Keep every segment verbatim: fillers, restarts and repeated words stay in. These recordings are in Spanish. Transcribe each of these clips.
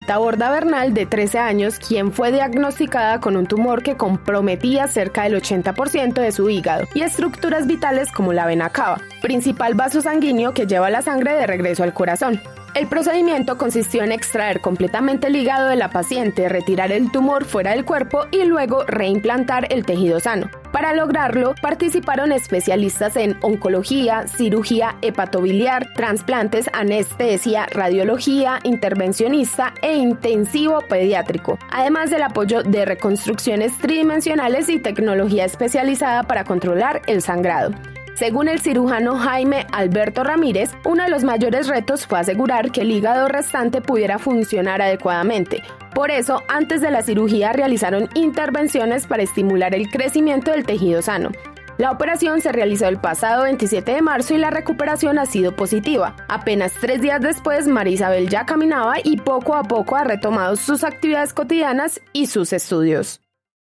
Taborda Bernal, de trece años, quien fue diagnosticada con un tumor que comprometía cerca del ochenta por ciento de su hígado y estructuras vitales como la vena cava, principal vaso sanguíneo que lleva la sangre de regreso al corazón. El procedimiento consistió en extraer completamente el hígado de la paciente, retirar el tumor fuera del cuerpo y luego reimplantar el tejido sano. Para lograrlo, participaron especialistas en oncología, cirugía hepatobiliar, trasplantes, anestesia, radiología, intervencionista e intensivo pediátrico, además del apoyo de reconstrucciones tridimensionales y tecnología especializada para controlar el sangrado. Según el cirujano Jaime Alberto Ramírez, uno de los mayores retos fue asegurar que el hígado restante pudiera funcionar adecuadamente. Por eso, antes de la cirugía realizaron intervenciones para estimular el crecimiento del tejido sano. La operación se realizó el pasado veintisiete de marzo y la recuperación ha sido positiva. Apenas tres días después, María Isabel ya caminaba y poco a poco ha retomado sus actividades cotidianas y sus estudios.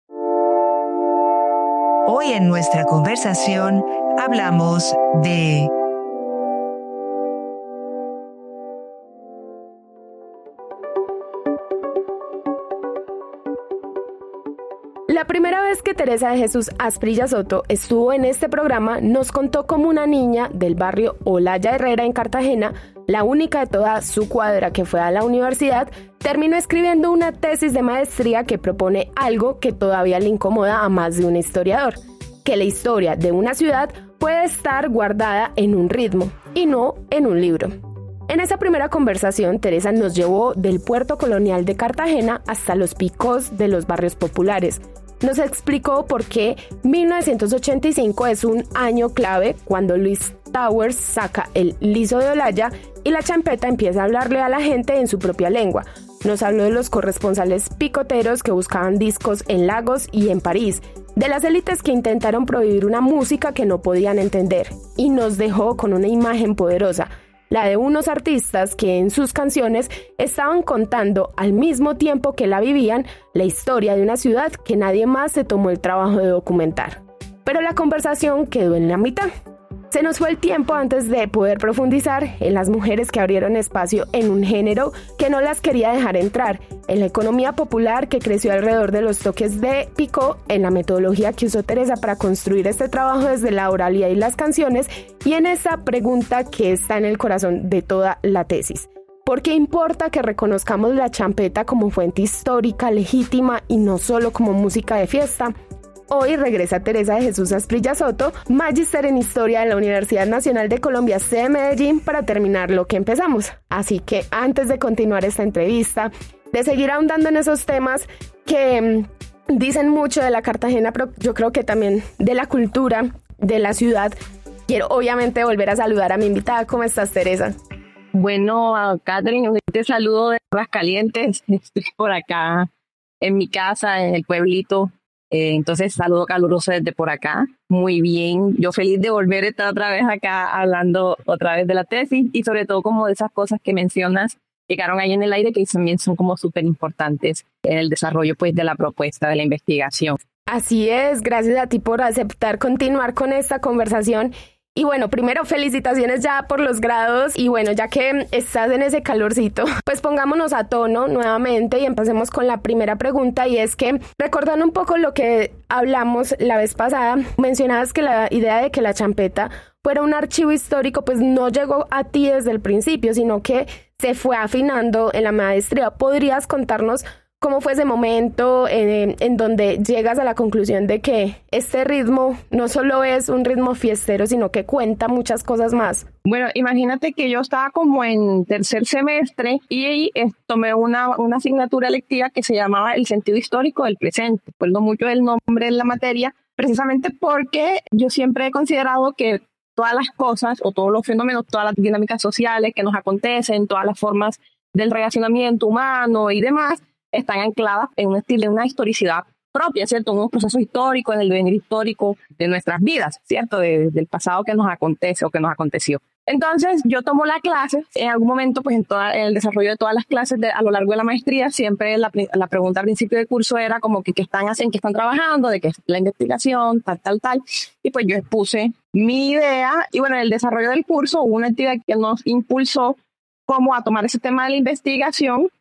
Hoy en nuestra conversación hablamos de La primera vez que Teresa de Jesús Asprilla Soto estuvo en este programa, nos contó cómo una niña del barrio Olaya Herrera en Cartagena, la única de toda su cuadra que fue a la universidad, terminó escribiendo una tesis de maestría que propone algo que todavía le incomoda a más de un historiador: que la historia de una ciudad puede estar guardada en un ritmo y no en un libro. En esa primera conversación, Teresa nos llevó del puerto colonial de Cartagena hasta los picos de los barrios populares. Nos explicó por qué mil novecientos ochenta y cinco es un año clave cuando Luis Towers saca el liso de Olaya y la champeta empieza a hablarle a la gente en su propia lengua. Nos habló de los corresponsales picoteros que buscaban discos en Lagos y en París, de las élites que intentaron prohibir una música que no podían entender, y nos dejó con una imagen poderosa, la de unos artistas que en sus canciones estaban contando al mismo tiempo que la vivían la historia de una ciudad que nadie más se tomó el trabajo de documentar. Pero la conversación quedó en la mitad. Se nos fue el tiempo antes de poder profundizar en las mujeres que abrieron espacio en un género que no las quería dejar entrar, en la economía popular que creció alrededor de los toques de picó, en la metodología que usó Teresa para construir este trabajo desde la oralidad y las canciones, y en esa pregunta que está en el corazón de toda la tesis. ¿Por qué importa que reconozcamos la champeta como fuente histórica, legítima y no solo como música de fiesta? Hoy regresa Teresa de Jesús Asprilla Soto, magíster en Historia de la Universidad Nacional de Colombia, sede de Medellín, para terminar lo que empezamos. Así que antes de continuar esta entrevista, de seguir ahondando en esos temas que mmm, dicen mucho de la Cartagena, pero yo creo que también de la cultura de la ciudad, quiero obviamente volver a saludar a mi invitada. ¿Cómo estás, Teresa? Bueno, Catherine, te saludo de Aguascalientes. Estoy por acá en mi casa, en el pueblito. Eh, entonces, saludo caluroso desde por acá. Muy bien. Yo feliz de volver a estar otra vez acá hablando otra vez de la tesis y sobre todo como de esas cosas que mencionas que quedaron ahí en el aire que también son como súper importantes en el desarrollo pues de la propuesta, de la investigación. Así es. Gracias a ti por aceptar continuar con esta conversación. Y bueno, primero felicitaciones ya por los grados y bueno, ya que estás en ese calorcito, pues pongámonos a tono nuevamente y empecemos con la primera pregunta, y es que, recordando un poco lo que hablamos la vez pasada, mencionabas que la idea de que la champeta fuera un archivo histórico pues no llegó a ti desde el principio, sino que se fue afinando en la maestría. ¿Podrías contarnos cómo fue ese momento en, en donde llegas a la conclusión de que este ritmo no solo es un ritmo fiestero, sino que cuenta muchas cosas más? Bueno, imagínate que yo estaba como en tercer semestre y eh, tomé una, una asignatura electiva que se llamaba El sentido histórico del presente. Recuerdo mucho el nombre de la materia, precisamente porque yo siempre he considerado que todas las cosas o todos los fenómenos, todas las dinámicas sociales que nos acontecen, todas las formas del relacionamiento humano y demás, están ancladas en un estilo, en una historicidad propia, ¿cierto? En un proceso histórico, en el devenir histórico de nuestras vidas, ¿cierto? De, del pasado que nos acontece o que nos aconteció. Entonces, yo tomo la clase, en algún momento, pues en, toda, en el desarrollo de todas las clases de, a lo largo de la maestría, siempre la, la pregunta al principio del curso era como que qué están haciendo, qué están trabajando, de qué es la investigación, tal, tal, tal. Y pues yo expuse mi idea y bueno, en el desarrollo del curso hubo una entidad que nos impulsó como a tomar ese tema de la investigación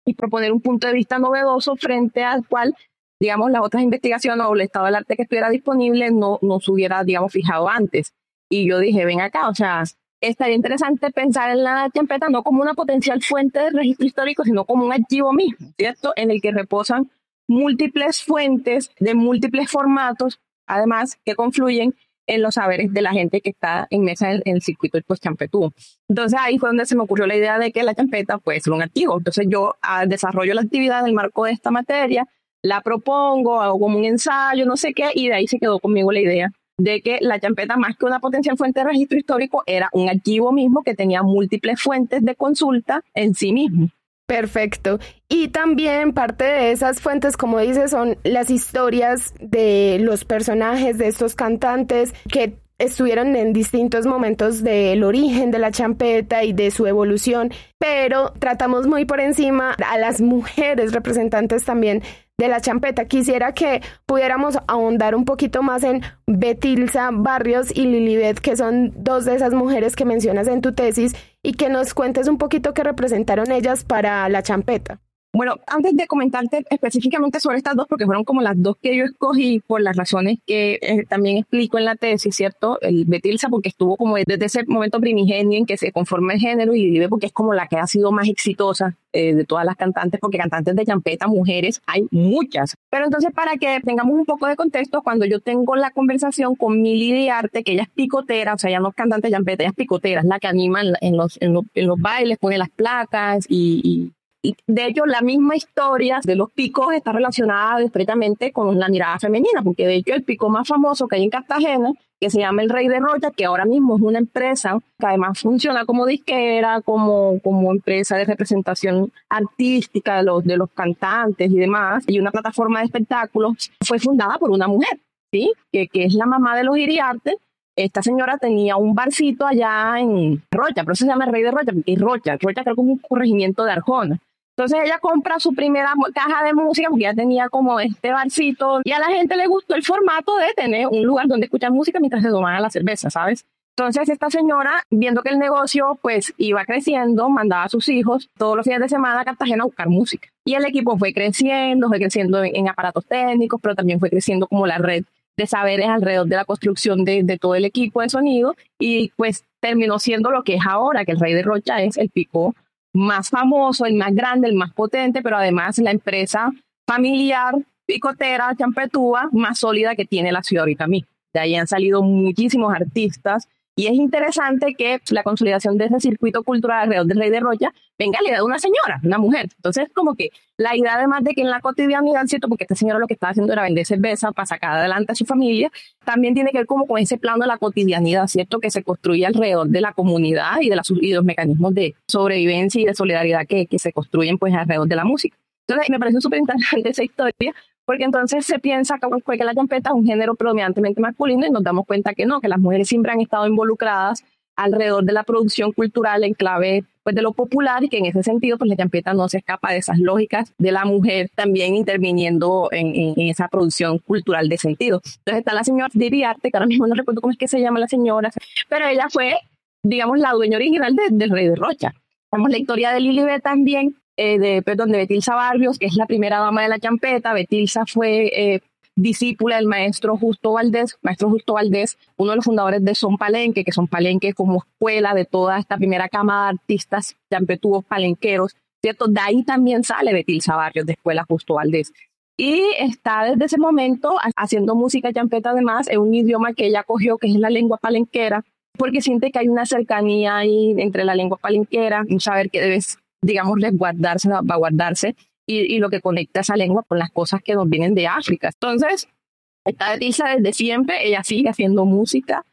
y proponer un punto de vista novedoso frente al cual, digamos, las otras investigaciones o el estado del arte que estuviera disponible no, no se hubiera, digamos, fijado antes. Y yo dije, ven acá, o sea, estaría interesante pensar en la champeta no como una potencial fuente de registro histórico, sino como un archivo mismo, ¿cierto? En el que reposan múltiples fuentes de múltiples formatos, además, que confluyen en los saberes de la gente que está inmersa en, en el circuito del post-champetú. Entonces ahí fue donde se me ocurrió la idea de que la champeta puede ser un activo. Entonces yo ah, desarrollo la actividad en el marco de esta materia, la propongo, hago como un ensayo, no sé qué, y de ahí se quedó conmigo la idea de que la champeta, más que una potencial fuente de registro histórico, era un archivo mismo que tenía múltiples fuentes de consulta en sí mismo. Perfecto. Y también parte de esas fuentes, como dices, son las historias de los personajes de estos cantantes que estuvieron en distintos momentos del origen de la champeta y de su evolución, pero tratamos muy por encima a las mujeres representantes también de la champeta. Quisiera que pudiéramos ahondar un poquito más en Betilsa Barrios y Lilibet, que son dos de esas mujeres que mencionas en tu tesis, y que nos cuentes un poquito qué representaron ellas para la champeta. Bueno, antes de comentarte específicamente sobre estas dos, porque fueron como las dos que yo escogí por las razones que eh, también explico en la tesis, ¿cierto? El Betilsa porque estuvo como desde ese momento primigenio en que se conforma el género, y Lilibet porque es como la que ha sido más exitosa eh, de todas las cantantes, porque cantantes de champeta, mujeres, hay muchas. Pero entonces, para que tengamos un poco de contexto, cuando yo tengo la conversación con Mili Diarte, que ella es picotera, o sea, ella no es cantante de champeta, ella es picotera, es la que anima en, en, los, en, los, en los bailes, pone las placas y... y Y de hecho, la misma historia de los picos está relacionada estrechamente con la mirada femenina, porque de hecho el pico más famoso que hay en Cartagena, que se llama El Rey de Rocha, que ahora mismo es una empresa que además funciona como disquera, como, como empresa de representación artística de los, de los cantantes y demás, y una plataforma de espectáculos, fue fundada por una mujer, ¿sí? que, que es la mamá de los Iriarte. Esta señora tenía un barcito allá en Rocha, pero eso se llama El Rey de Rocha, porque es Rocha, Rocha creo que es un corregimiento de Arjona. Entonces ella compra su primera caja de música porque ya tenía como este barcito, y a la gente le gustó el formato de tener un lugar donde escuchar música mientras se tomaban la cerveza, ¿sabes? Entonces esta señora, viendo que el negocio pues iba creciendo, mandaba a sus hijos todos los fines de semana a Cartagena a buscar música. Y el equipo fue creciendo, fue creciendo en, en aparatos técnicos, pero también fue creciendo como la red de saberes alrededor de la construcción de, de todo el equipo de sonido, y pues terminó siendo lo que es ahora, que El Rey de Rocha es el pico más famoso, el más grande, el más potente, pero además la empresa familiar, picotera, champetúa, más sólida que tiene la ciudad ahorita mismo. De ahí han salido muchísimos artistas, y es interesante que la consolidación de ese circuito cultural alrededor del Rey de Rocha venga a la idea de una señora, una mujer. Entonces, como que la idea, además de que en la cotidianidad, ¿cierto? Porque esta señora lo que estaba haciendo era vender cerveza para sacar adelante a su familia, también tiene que ver como con ese plano de la cotidianidad, ¿cierto? Que se construye alrededor de la comunidad y de, la, y de los mecanismos de sobrevivencia y de solidaridad que, que se construyen pues alrededor de la música. Entonces, me parece súper interesante esa historia, porque entonces se piensa que, que la champeta es un género predominantemente masculino, y nos damos cuenta que no, que las mujeres siempre han estado involucradas alrededor de la producción cultural en clave pues, de lo popular, y que en ese sentido pues la champeta no se escapa de esas lógicas de la mujer también interviniendo en, en, en esa producción cultural de sentido. Entonces está la señora Diarte, que ahora mismo no recuerdo cómo es que se llama la señora, pero ella fue, digamos, la dueña original de, del Rey de Rocha. Tenemos la historia de Lilibet también, eh, de, perdón, de Betilsa Barrios, que es la primera dama de la champeta. Betilsa fue eh, discípula del maestro Justo Valdés, maestro Justo Valdés, uno de los fundadores de Son Palenque, que Son Palenque como escuela de toda esta primera cama de artistas champetúos palenqueros, ¿cierto? De ahí también sale Betilsa Barrios, de escuela Justo Valdés. Y está desde ese momento haciendo música champeta, además, en un idioma que ella cogió, que es la lengua palenquera, porque siente que hay una cercanía ahí entre la lengua palenquera, un saber que debes, digamos, resguardarse, salvaguardarse, y, y lo que conecta esa lengua con las cosas que nos vienen de África. Entonces, esta Betilsa desde siempre, ella sigue haciendo música.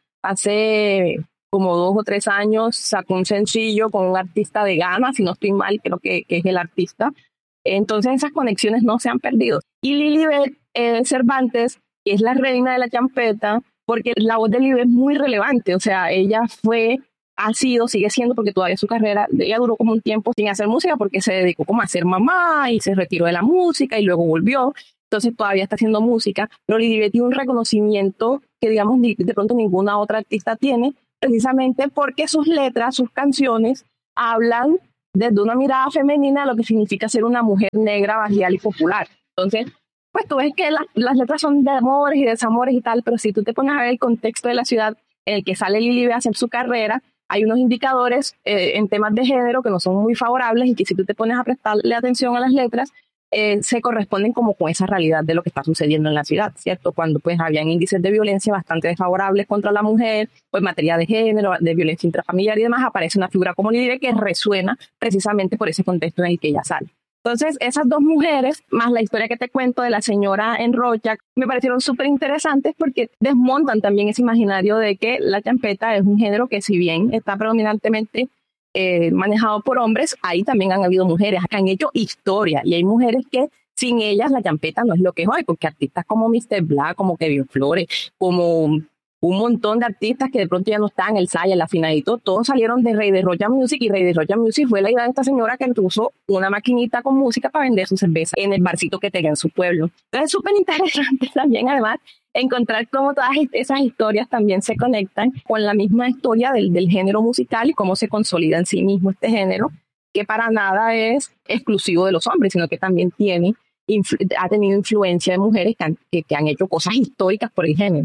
Hace como dos o tres años sacó un sencillo con un artista de Ghana, si no estoy mal, creo que, que es el artista. Entonces esas conexiones no se han perdido. Y Lilibet eh, Cervantes, que es la reina de la champeta, porque la voz de Lilibet es muy relevante, o sea, ella fue, ha sido, sigue siendo, porque todavía su carrera, ella duró como un tiempo sin hacer música porque se dedicó como a ser mamá y se retiró de la música y luego volvió, entonces todavía está haciendo música, pero Lilibet tiene un reconocimiento que digamos de pronto ninguna otra artista tiene, precisamente porque sus letras, sus canciones hablan desde una mirada femenina lo que significa ser una mujer negra, barrial y popular. Entonces, pues tú ves que la, las letras son de amores y desamores y tal, pero si tú te pones a ver el contexto de la ciudad en el que sale Lili B a hacer su carrera, hay unos indicadores eh, en temas de género que no son muy favorables y que si tú te pones a prestarle atención a las letras, eh, se corresponden como con esa realidad de lo que está sucediendo en la ciudad, ¿cierto? Cuando pues habían índices de violencia bastante desfavorables contra la mujer, pues en materia de género, de violencia intrafamiliar y demás, aparece una figura como Lili B que resuena precisamente por ese contexto en el que ella sale. Entonces, esas dos mujeres, más la historia que te cuento de la señora en Rocha, me parecieron súper interesantes porque desmontan también ese imaginario de que la champeta es un género que si bien está predominantemente eh, manejado por hombres, ahí también han habido mujeres que han hecho historia y hay mujeres que sin ellas la champeta no es lo que es hoy, porque artistas como mister Black, como Kevin Flores, como un montón de artistas que de pronto ya no están, el Saya, el Afinadito, todos salieron de Rey de Rocha Music y Rey de Rocha Music fue la idea de esta señora que puso una maquinita con música para vender su cerveza en el barcito que tenía en su pueblo. Entonces es súper interesante también además encontrar cómo todas esas historias también se conectan con la misma historia del, del género musical y cómo se consolida en sí mismo este género, que para nada es exclusivo de los hombres, sino que también tiene, ha tenido influencia de mujeres que han, que, que han hecho cosas históricas por el género.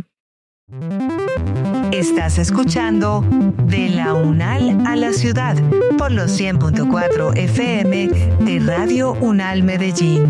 Estás escuchando De la UNAL a la Ciudad por los cien punto cuatro F M de Radio UNAL Medellín.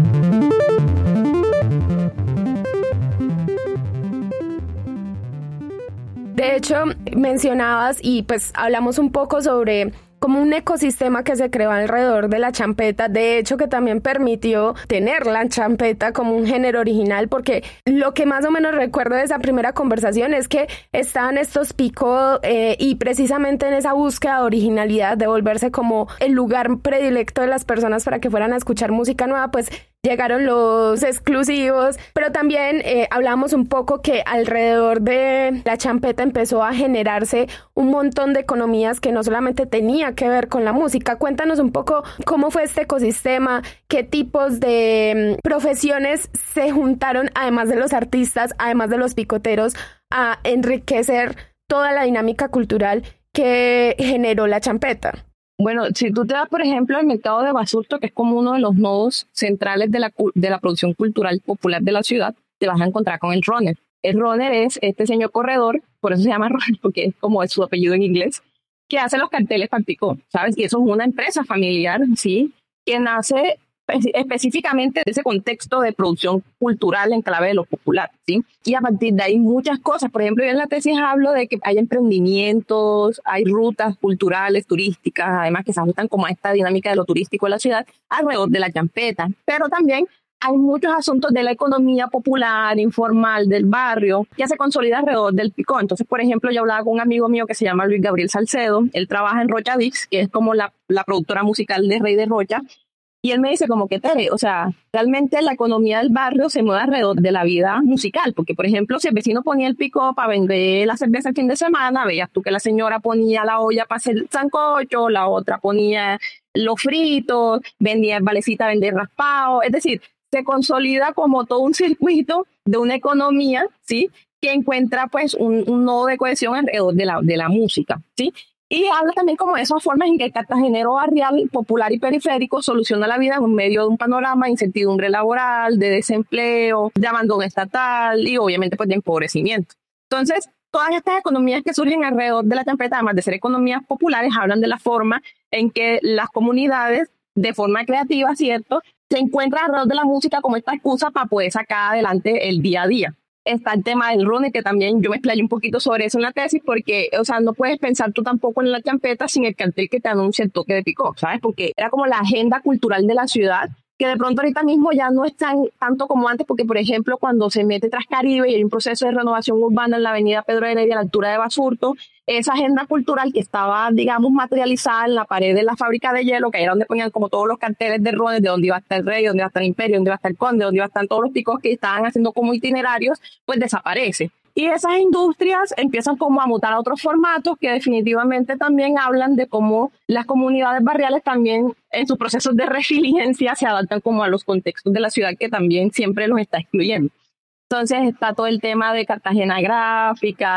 De hecho, mencionabas y pues hablamos un poco sobre como un ecosistema que se creó alrededor de la champeta, de hecho que también permitió tener la champeta como un género original, porque lo que más o menos recuerdo de esa primera conversación es que estaban estos picos eh, y precisamente en esa búsqueda de originalidad, de volverse como el lugar predilecto de las personas para que fueran a escuchar música nueva, pues llegaron los exclusivos, pero también eh, hablamos un poco que alrededor de la champeta empezó a generarse un montón de economías que no solamente tenía que ver con la música. Cuéntanos un poco cómo fue este ecosistema, qué tipos de um, profesiones se juntaron, además de los artistas, además de los picoteros, a enriquecer toda la dinámica cultural que generó la champeta. Bueno, si tú te vas, por ejemplo, al mercado de Basurto, que es como uno de los nodos centrales de la, de la producción cultural popular de la ciudad, te vas a encontrar con el runner. El runner es este señor corredor, por eso se llama runner, porque es como es su apellido en inglés, que hace los carteles para el picó, ¿sabes? Y eso es una empresa familiar, ¿sí? Que nace específicamente de ese contexto de producción cultural en clave de lo popular, ¿sí? Y a partir de ahí muchas cosas, por ejemplo, yo en la tesis hablo de que hay emprendimientos, hay rutas culturales, turísticas, además que se ajustan como a esta dinámica de lo turístico de la ciudad alrededor de la champeta, pero también hay muchos asuntos de la economía popular, informal, del barrio, que se consolida alrededor del picó. Entonces, por ejemplo, yo hablaba con un amigo mío que se llama Luis Gabriel Salcedo, él trabaja en Rocha Dix, que es como la, la productora musical de Rey de Rocha, y él me dice como que, Tere, o sea, realmente la economía del barrio se mueve alrededor de la vida musical, porque, por ejemplo, si el vecino ponía el picó para vender la cerveza el fin de semana, veías tú que la señora ponía la olla para hacer sancocho, la otra ponía los fritos, vendía en valecita, vender raspado, es decir, se consolida como todo un circuito de una economía, ¿sí? Que encuentra, pues, un, un nodo de cohesión alrededor de la, de la música, ¿sí? Y habla también como de esas formas en que el cartagenero barrial, popular y periférico soluciona la vida en medio de un panorama de incertidumbre laboral, de desempleo, de abandono estatal y obviamente pues de empobrecimiento. Entonces, todas estas economías que surgen alrededor de la champeta, además de ser economías populares, hablan de la forma en que las comunidades, de forma creativa, ¿cierto?, se encuentran alrededor de la música como esta excusa para poder sacar adelante el día a día. Está el tema del runner, que también yo me explayé un poquito sobre eso en la tesis, porque, o sea, no puedes pensar tú tampoco en la champeta sin el cartel que te anuncia el toque de picó, ¿sabes? Porque era como la agenda cultural de la ciudad, que de pronto ahorita mismo ya no es tan, tanto como antes, porque, por ejemplo, cuando se mete Trascaribe y hay un proceso de renovación urbana en la avenida Pedro Heredia a la altura de Basurto, esa agenda cultural que estaba, digamos, materializada en la pared de la fábrica de hielo, que era donde ponían como todos los carteles de rones, de dónde iba a estar el rey, dónde iba a estar el imperio, dónde iba a estar el conde, dónde iba a estar todos los picos que estaban haciendo como itinerarios, pues desaparece. Y esas industrias empiezan como a mutar a otros formatos que definitivamente también hablan de cómo las comunidades barriales también en sus procesos de resiliencia se adaptan como a los contextos de la ciudad que también siempre los está excluyendo. Entonces está todo el tema de Cartagena Gráfica,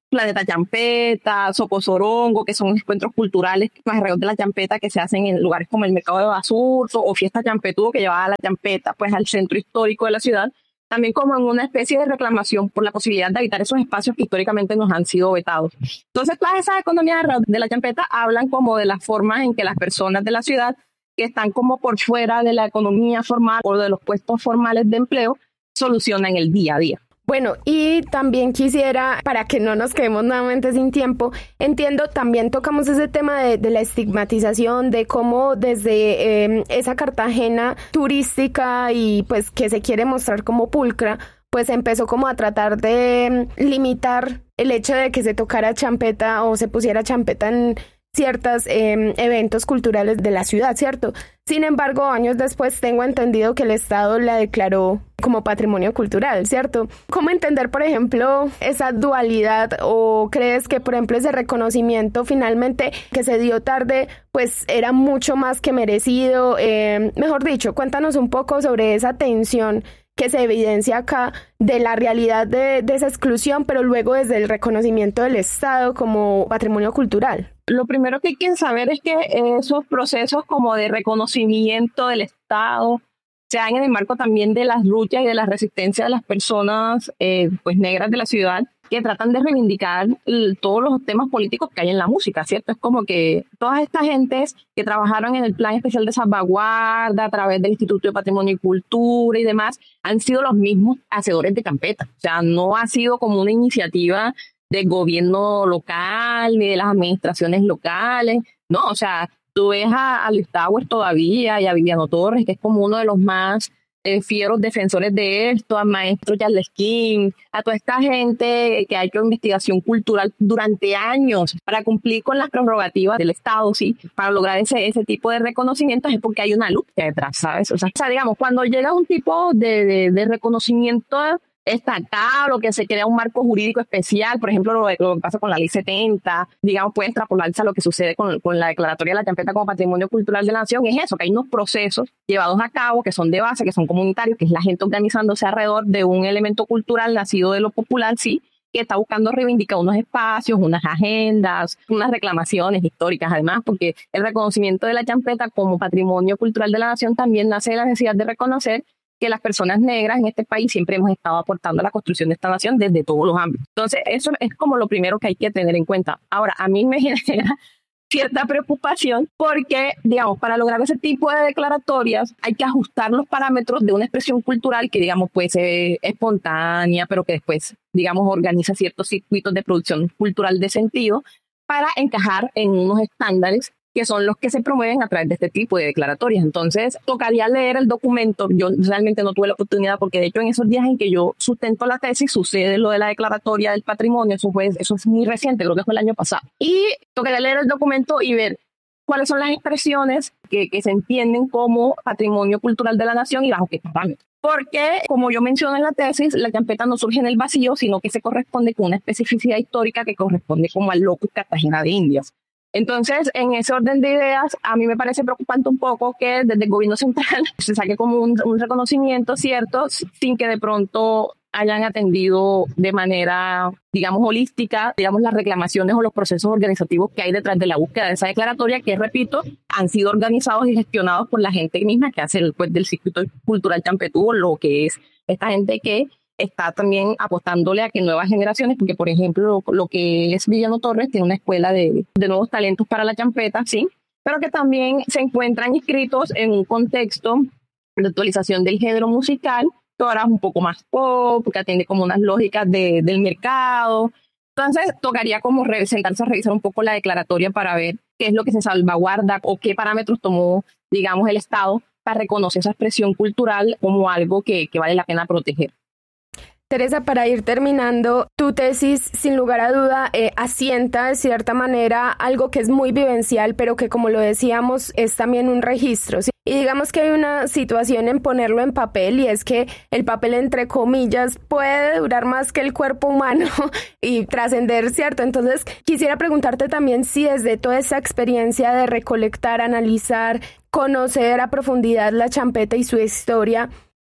Planeta Champeta, Socosorongo, que son encuentros culturales alrededor de la champeta que se hacen en lugares como el Mercado de Basurto o Fiesta Champetú, que llevaba a la champeta pues al centro histórico de la ciudad, también como en una especie de reclamación por la posibilidad de habitar esos espacios que históricamente nos han sido vetados. Entonces, todas esas economías de la champeta hablan como de las formas en que las personas de la ciudad que están como por fuera de la economía formal o de los puestos formales de empleo solucionan el día a día. Bueno, y también quisiera, para que no nos quedemos nuevamente sin tiempo, entiendo, también tocamos ese tema de, de la estigmatización, de cómo desde eh, esa Cartagena turística y pues que se quiere mostrar como pulcra, pues empezó como a tratar de limitar el hecho de que se tocara champeta o se pusiera champeta en ciertos eh, eventos culturales de la ciudad, ¿cierto? Sin embargo, años después tengo entendido que el Estado la declaró como patrimonio cultural, ¿cierto? ¿Cómo entender, por ejemplo, esa dualidad? ¿O crees que, por ejemplo, ese reconocimiento finalmente que se dio tarde, pues era mucho más que merecido? Eh, mejor dicho, cuéntanos un poco sobre esa tensión que se evidencia acá de la realidad de, de esa exclusión, pero luego desde el reconocimiento del Estado como patrimonio cultural. Lo primero que hay que saber es que esos procesos como de reconocimiento del Estado se dan en el marco también de las luchas y de la resistencia de las personas eh, pues negras de la ciudad, que tratan de reivindicar el, todos los temas políticos que hay en la música, ¿cierto? Es como que todas estas gentes que trabajaron en el Plan Especial de Salvaguarda a través del Instituto de Patrimonio y Cultura y demás, han sido los mismos hacedores de champeta. O sea, no ha sido como una iniciativa del gobierno local ni de las administraciones locales, no, o sea, tú ves a, a Luis Tauer todavía y a Viviano Torres, que es como uno de los más eh, fieros defensores de esto, a maestro Charles King, a toda esta gente que ha hecho investigación cultural durante años para cumplir con las prerrogativas del Estado, sí, para lograr ese, ese tipo de reconocimientos es porque hay una lucha detrás, ¿sabes? O sea, o sea digamos, cuando llega un tipo de, de, de reconocimiento estatal o que se crea un marco jurídico especial, por ejemplo, lo, lo que pasa con la ley setenta, digamos, puede extrapolarse a lo que sucede con, con la declaratoria de la champeta como patrimonio cultural de la nación, es eso, que hay unos procesos llevados a cabo que son de base, que son comunitarios, que es la gente organizándose alrededor de un elemento cultural nacido de lo popular, sí, que está buscando reivindicar unos espacios, unas agendas, unas reclamaciones históricas, además, porque el reconocimiento de la champeta como patrimonio cultural de la nación también nace de la necesidad de reconocer que las personas negras en este país siempre hemos estado aportando a la construcción de esta nación desde todos los ámbitos. Entonces, eso es como lo primero que hay que tener en cuenta. Ahora, a mí me genera cierta preocupación porque, digamos, para lograr ese tipo de declaratorias hay que ajustar los parámetros de una expresión cultural que, digamos, puede ser espontánea, pero que después, digamos, organiza ciertos circuitos de producción cultural de sentido para encajar en unos estándares que son los que se promueven a través de este tipo de declaratorias. Entonces, tocaría leer el documento. Yo realmente no tuve la oportunidad porque, de hecho, en esos días en que yo sustento la tesis, sucede lo de la declaratoria del patrimonio. Eso, fue, eso es muy reciente, creo que fue el año pasado. Y tocaría leer el documento y ver cuáles son las expresiones que, que se entienden como patrimonio cultural de la nación y bajo qué parámetros. Porque, como yo menciono en la tesis, la champeta no surge en el vacío, sino que se corresponde con una especificidad histórica que corresponde como al locus Cartagena de Indias. Entonces, en ese orden de ideas, a mí me parece preocupante un poco que desde el gobierno central se saque como un, un reconocimiento, ¿cierto?, sin que de pronto hayan atendido de manera, digamos, holística, digamos, las reclamaciones o los procesos organizativos que hay detrás de la búsqueda de esa declaratoria, que, repito, han sido organizados y gestionados por la gente misma que hace el, pues, del circuito cultural champetú, lo que es esta gente que está también apostándole a que nuevas generaciones, porque, por ejemplo, lo, lo que es Viviano Torres tiene una escuela de, de nuevos talentos para la champeta, sí, pero que también se encuentran inscritos en un contexto de actualización del género musical, que ahora es un poco más pop, que atiende como unas lógicas de, del mercado. Entonces, tocaría como re- sentarse a revisar un poco la declaratoria para ver qué es lo que se salvaguarda o qué parámetros tomó, digamos, el Estado para reconocer esa expresión cultural como algo que, que vale la pena proteger. Teresa, para ir terminando, tu tesis, sin lugar a duda, eh, asienta de cierta manera algo que es muy vivencial, pero que, como lo decíamos, es también un registro, ¿sí? Y digamos que hay una situación en ponerlo en papel, y es que el papel, entre comillas, puede durar más que el cuerpo humano y trascender, ¿cierto? Entonces, quisiera preguntarte también si desde toda esa experiencia de recolectar, analizar, conocer a profundidad la champeta y su historia,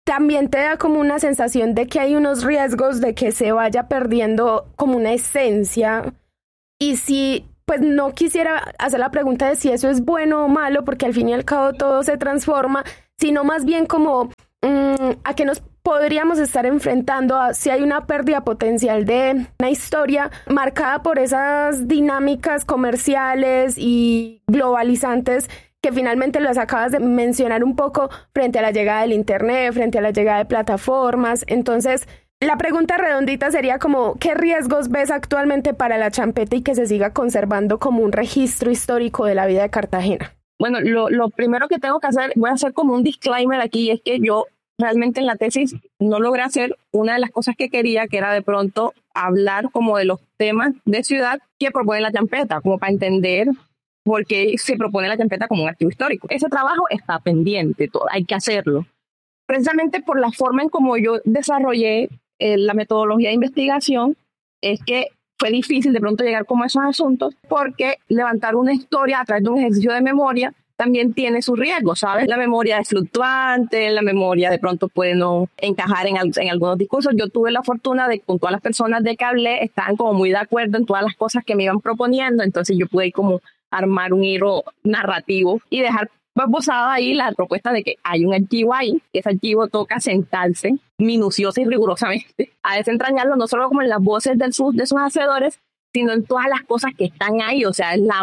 también te da como una sensación de que hay unos riesgos de que se vaya perdiendo como una esencia. Y si, pues no quisiera hacer la pregunta de si eso es bueno o malo, porque al fin y al cabo todo se transforma, sino más bien como mmm, a qué nos podríamos estar enfrentando a si hay una pérdida potencial de una historia marcada por esas dinámicas comerciales y globalizantes que finalmente las acabas de mencionar un poco frente a la llegada del internet, frente a la llegada de plataformas. Entonces, la pregunta redondita sería como, ¿qué riesgos ves actualmente para la champeta y que se siga conservando como un registro histórico de la vida de Cartagena? Bueno, lo, lo primero que tengo que hacer, voy a hacer como un disclaimer aquí, es que yo realmente en la tesis no logré hacer una de las cosas que quería, que era de pronto hablar como de los temas de ciudad que propone la champeta, como para entender por qué se propone la champeta como un activo histórico. Ese trabajo está pendiente, todo, hay que hacerlo. Precisamente por la forma en cómo yo desarrollé eh, la metodología de investigación, es que fue difícil de pronto llegar como a esos asuntos, porque levantar una historia a través de un ejercicio de memoria también tiene sus riesgos, ¿sabes? La memoria es fluctuante, la memoria de pronto puede no encajar en, en algunos discursos. Yo tuve la fortuna de que con todas las personas de que hablé estaban como muy de acuerdo en todas las cosas que me iban proponiendo, entonces yo pude como armar un hilo narrativo y dejar posada ahí la propuesta de que hay un archivo ahí, que ese archivo toca sentarse minuciosa y rigurosamente a desentrañarlo, no solo como en las voces del sus, de sus hacedores, sino en todas las cosas que están ahí, o sea, es la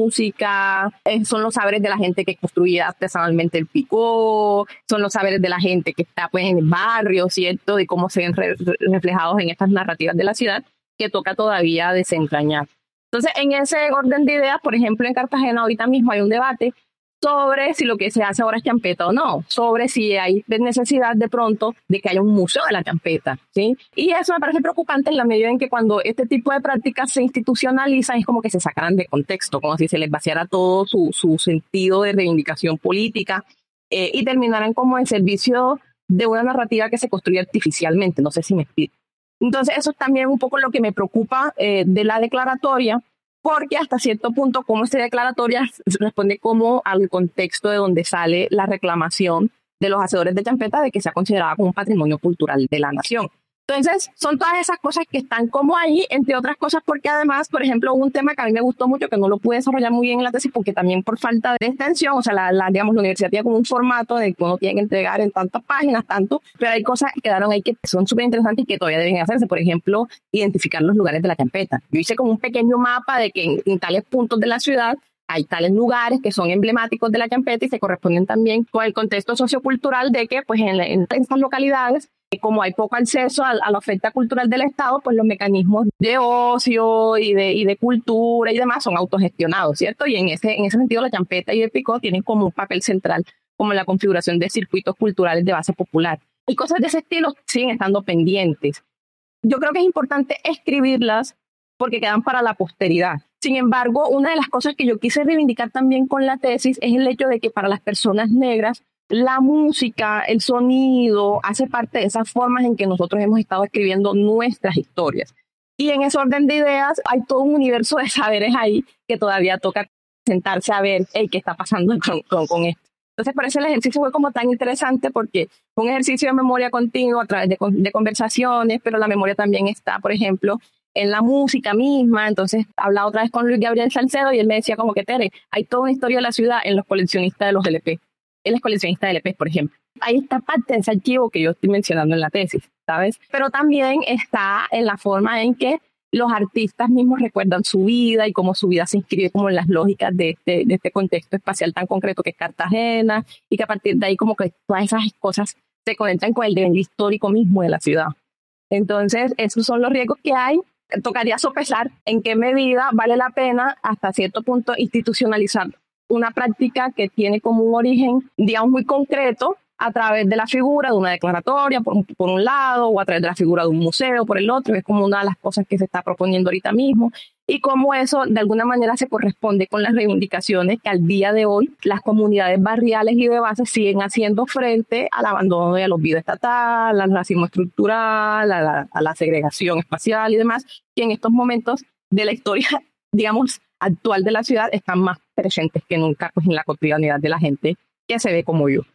música, eh, son los saberes de la gente que construía artesanalmente el picó, son los saberes de la gente que está pues en el barrio, ¿cierto? De cómo se ven re reflejados en estas narrativas de la ciudad, que toca todavía desentrañar. Entonces, en ese orden de ideas, por ejemplo, en Cartagena ahorita mismo hay un debate sobre si lo que se hace ahora es champeta o no, sobre si hay necesidad de pronto de que haya un museo de la champeta, ¿sí? Y eso me parece preocupante en la medida en que cuando este tipo de prácticas se institucionalizan es como que se sacaran de contexto, como si se les vaciara todo su, su sentido de reivindicación política eh, y terminaran como en servicio de una narrativa que se construye artificialmente, no sé si me explico. Entonces eso es también un poco lo que me preocupa eh, de la declaratoria, porque hasta cierto punto, como esta declaratoria responde como al contexto de donde sale la reclamación de los hacedores de champeta de que sea considerada como un patrimonio cultural de la nación. Entonces, son todas esas cosas que están como ahí, entre otras cosas, porque además, por ejemplo, un tema que a mí me gustó mucho, que no lo pude desarrollar muy bien en la tesis, porque también por falta de extensión, o sea, la, la, digamos, la universidad tiene como un formato de que uno tiene que entregar en tantas páginas, tanto, pero hay cosas que quedaron ahí que son súper interesantes y que todavía deben hacerse. Por ejemplo, identificar los lugares de la champeta. Yo hice como un pequeño mapa de que en, en tales puntos de la ciudad hay tales lugares que son emblemáticos de la champeta y se corresponden también con el contexto sociocultural de que, pues, en, en estas localidades, como hay poco acceso a, a la oferta cultural del Estado, pues los mecanismos de ocio y de, y de cultura y demás son autogestionados, ¿cierto? Y en ese, en ese sentido la champeta y el picó tienen como un papel central, como la configuración de circuitos culturales de base popular. Y cosas de ese estilo siguen estando pendientes. Yo creo que es importante escribirlas porque quedan para la posteridad. Sin embargo, una de las cosas que yo quise reivindicar también con la tesis es el hecho de que para las personas negras la música, el sonido, hace parte de esas formas en que nosotros hemos estado escribiendo nuestras historias. Y en ese orden de ideas hay todo un universo de saberes ahí que todavía toca sentarse a ver, hey, ¿qué está pasando con, con, con esto? Entonces, por eso el ejercicio fue como tan interesante, porque fue un ejercicio de memoria continua a través de, de conversaciones, pero la memoria también está, por ejemplo, en la música misma. Entonces, hablaba otra vez con Luis Gabriel Salcedo y él me decía como que, Tere, hay toda una historia de la ciudad en los coleccionistas de los L P. Él es coleccionista de L P, por ejemplo. Ahí está parte de ese archivo que yo estoy mencionando en la tesis, ¿sabes? Pero también está en la forma en que los artistas mismos recuerdan su vida y cómo su vida se inscribe como en las lógicas de este, de este contexto espacial tan concreto que es Cartagena, y que a partir de ahí como que todas esas cosas se conectan con el devenir histórico mismo de la ciudad. Entonces, esos son los riesgos que hay. Tocaría sopesar en qué medida vale la pena hasta cierto punto institucionalizar una práctica que tiene como un origen, digamos, muy concreto a través de la figura de una declaratoria, por, por un lado, o a través de la figura de un museo, por el otro, que es como una de las cosas que se está proponiendo ahorita mismo, y cómo eso de alguna manera se corresponde con las reivindicaciones que al día de hoy las comunidades barriales y de base siguen haciendo frente al abandono y al olvido estatal, al racismo estructural, a la, a la segregación espacial y demás, que en estos momentos de la historia, digamos, actual de la ciudad están más presentes que nunca, pues, en la cotidianidad de la gente que se ve como yo.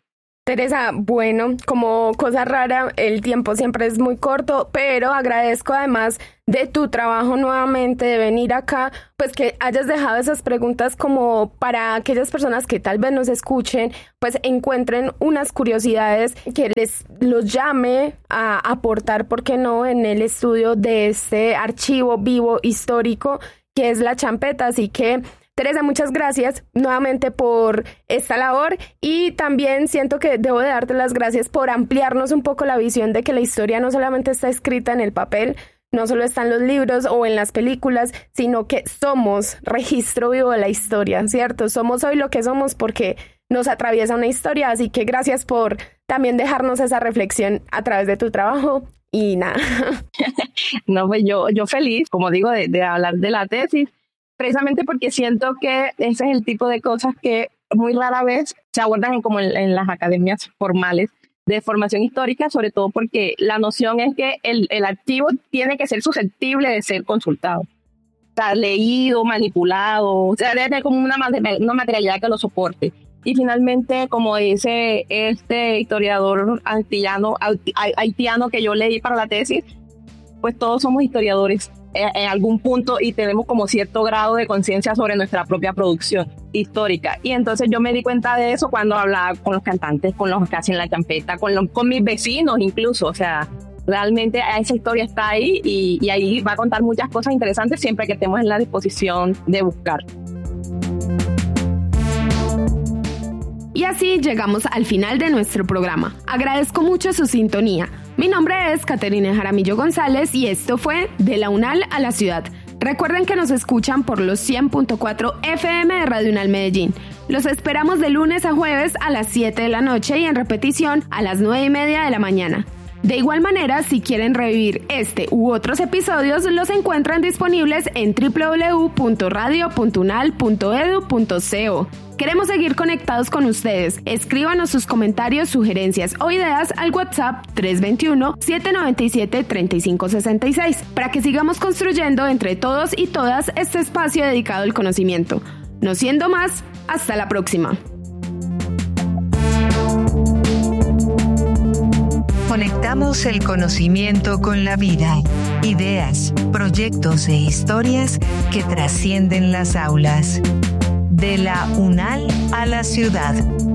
Teresa, bueno, como cosa rara, el tiempo siempre es muy corto, pero agradezco además de tu trabajo nuevamente, de venir acá, pues que hayas dejado esas preguntas como para aquellas personas que tal vez nos escuchen, pues encuentren unas curiosidades que les los llame a aportar, ¿por qué no?, en el estudio de este archivo vivo histórico que es la champeta. Así que Teresa, muchas gracias nuevamente por esta labor y también siento que debo de darte las gracias por ampliarnos un poco la visión de que la historia no solamente está escrita en el papel, no solo está en los libros o en las películas, sino que somos registro vivo de la historia, ¿cierto? Somos hoy lo que somos porque nos atraviesa una historia, así que gracias por también dejarnos esa reflexión a través de tu trabajo y nada. No, pues yo, yo feliz, como digo, de, de hablar de la tesis, precisamente porque siento que ese es el tipo de cosas que muy rara vez se abordan en, como en, en las academias formales de formación histórica, sobre todo porque la noción es que el, el archivo tiene que ser susceptible de ser consultado, o sea, leído, manipulado, o sea, debe tener como una, una materialidad que lo soporte. Y finalmente, como dice este historiador haitiano, haitiano que yo leí para la tesis, pues todos somos historiadores en algún punto y tenemos como cierto grado de conciencia sobre nuestra propia producción histórica. Y entonces yo me di cuenta de eso cuando hablaba con los cantantes, con los que hacen la champeta, con, los, con mis vecinos incluso. O sea, realmente esa historia está ahí y, y ahí va a contar muchas cosas interesantes siempre que estemos en la disposición de buscar. Y así llegamos al final de nuestro programa. Agradezco mucho su sintonía. Mi nombre es Caterina Jaramillo González y esto fue De la UNAL a la Ciudad. Recuerden que nos escuchan por los cien punto cuatro F M de Radio UNAL Medellín. Los esperamos de lunes a jueves a las siete de la noche y en repetición a las nueve y media de la mañana. De igual manera, si quieren revivir este u otros episodios, los encuentran disponibles en doble u doble u doble u punto radio punto unal punto e d u punto co. Queremos seguir conectados con ustedes. Escríbanos sus comentarios, sugerencias o ideas al WhatsApp tres dos uno, siete nueve siete, tres cinco seis seis para que sigamos construyendo entre todos y todas este espacio dedicado al conocimiento. No siendo más, hasta la próxima. Conectamos el conocimiento con la vida, ideas, proyectos e historias que trascienden las aulas. De la UNAL a la ciudad.